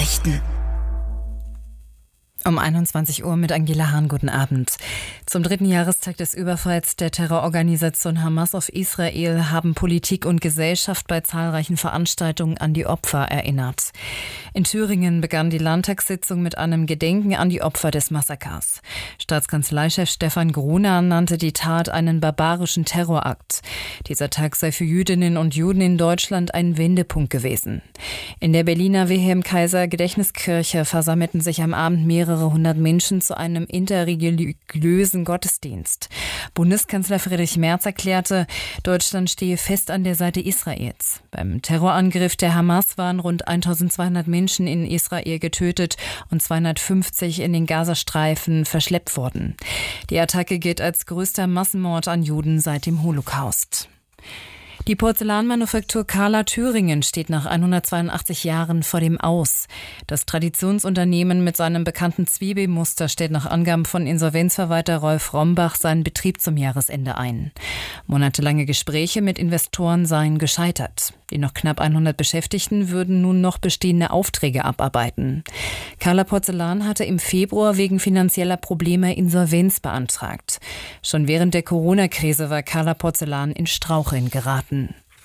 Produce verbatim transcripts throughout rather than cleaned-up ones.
Nachrichten. Um einundzwanzig Uhr mit Angela Hahn. Guten Abend. Zum dritten Jahrestag des Überfalls der Terrororganisation Hamas auf Israel haben Politik und Gesellschaft bei zahlreichen Veranstaltungen an die Opfer erinnert. In Thüringen begann die Landtagssitzung mit einem Gedenken an die Opfer des Massakers. Staatskanzleichef Stefan Gruner nannte die Tat einen barbarischen Terrorakt. Dieser Tag sei für Jüdinnen und Juden in Deutschland ein Wendepunkt gewesen. In der Berliner Wilhelm-Kaiser-Gedächtniskirche versammelten sich am Abend mehrere Mehrere hundert Menschen zu einem interreligiösen Gottesdienst. Bundeskanzler Friedrich Merz erklärte, Deutschland stehe fest an der Seite Israels. Beim Terrorangriff der Hamas waren rund eintausendzweihundert Menschen in Israel getötet und zweihundertfünfzig in den Gazastreifen verschleppt worden. Die Attacke gilt als größter Massenmord an Juden seit dem Holocaust. Die Porzellanmanufaktur Carla Thüringen steht nach hundertzweiundachtzig Jahren vor dem Aus. Das Traditionsunternehmen mit seinem bekannten Zwiebelmuster stellt nach Angaben von Insolvenzverwalter Rolf Rombach seinen Betrieb zum Jahresende ein. Monatelange Gespräche mit Investoren seien gescheitert. Die noch knapp hundert Beschäftigten würden nun noch bestehende Aufträge abarbeiten. Carla Porzellan hatte im Februar wegen finanzieller Probleme Insolvenz beantragt. Schon während der Corona-Krise war Carla Porzellan in Straucheln geraten.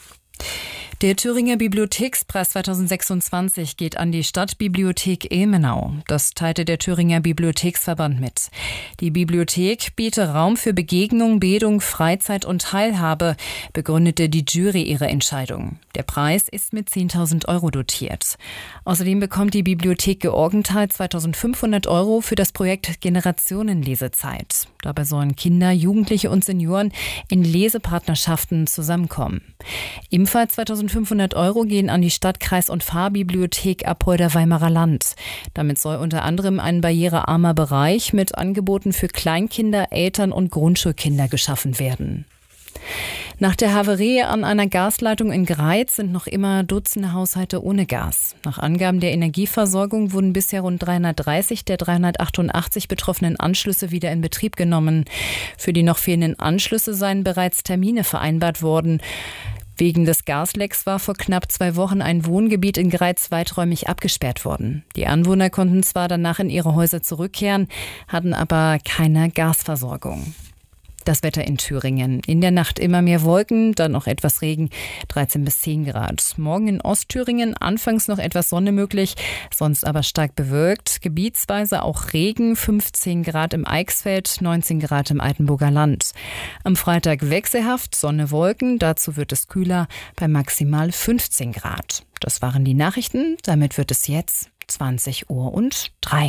Der Thüringer Bibliothekspreis zweitausendsechsundzwanzig geht an die Stadtbibliothek Ilmenau. Das teilte der Thüringer Bibliotheksverband mit. Die Bibliothek biete Raum für Begegnung, Bildung, Freizeit und Teilhabe, begründete die Jury ihre Entscheidung. Der Preis ist mit zehntausend Euro dotiert. Außerdem bekommt die Bibliothek Georgenthal zweitausendfünfhundert Euro für das Projekt Generationenlesezeit. Dabei sollen Kinder, Jugendliche und Senioren in Lesepartnerschaften zusammenkommen. Ebenfalls zweitausendfünfhundert Euro gehen an die Stadtkreis- und Pfarrbibliothek Apolda-Weimarer Land. Damit soll unter anderem ein barrierearmer Bereich mit Angeboten für Kleinkinder, Eltern und Grundschulkinder geschaffen werden. Nach der Havarie an einer Gasleitung in Greiz sind noch immer Dutzende Haushalte ohne Gas. Nach Angaben der Energieversorgung wurden bisher rund dreihundertdreißig der dreihundertachtundachtzig betroffenen Anschlüsse wieder in Betrieb genommen. Für die noch fehlenden Anschlüsse seien bereits Termine vereinbart worden. Wegen des Gaslecks war vor knapp zwei Wochen ein Wohngebiet in Greiz weiträumig abgesperrt worden. Die Anwohner konnten zwar danach in ihre Häuser zurückkehren, hatten aber keine Gasversorgung. Das Wetter in Thüringen. In der Nacht immer mehr Wolken, dann noch etwas Regen, dreizehn bis zehn Grad. Morgen in Ostthüringen anfangs noch etwas Sonne möglich, sonst aber stark bewölkt. Gebietsweise auch Regen, fünfzehn Grad im Eichsfeld, neunzehn Grad im Altenburger Land. Am Freitag wechselhaft, Sonne, Wolken, dazu wird es kühler bei maximal fünfzehn Grad. Das waren die Nachrichten, damit wird es jetzt zwanzig Uhr und drei.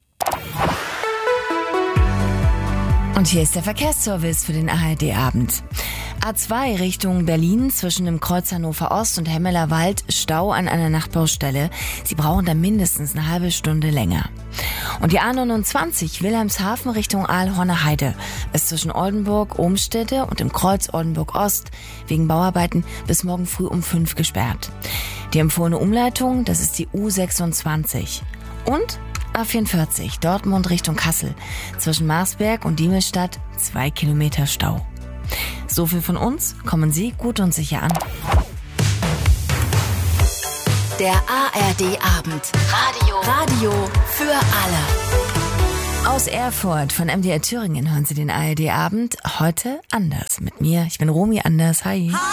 Und hier ist der Verkehrsservice für den A R D-Abend. A zwei Richtung Berlin zwischen dem Kreuz Hannover Ost und Hemmeler Wald, Stau an einer Nachtbaustelle. Sie brauchen da mindestens eine halbe Stunde länger. Und die A neunundzwanzig Wilhelmshaven Richtung Aalhorner Heide ist zwischen Oldenburg, Ohmstede und dem Kreuz Oldenburg Ost wegen Bauarbeiten bis morgen früh um fünf gesperrt. Die empfohlene Umleitung, das ist die U sechsundzwanzig. Und A vierundvierzig, Dortmund Richtung Kassel. Zwischen Marsberg und Diemelstadt zwei Kilometer Stau. So viel von uns. Kommen Sie gut und sicher an. Der A R D-Abend. Radio. Radio für alle. Aus Erfurt von M D R Thüringen hören Sie den A R D-Abend. Heute anders mit mir. Ich bin Romy Anders. Hi.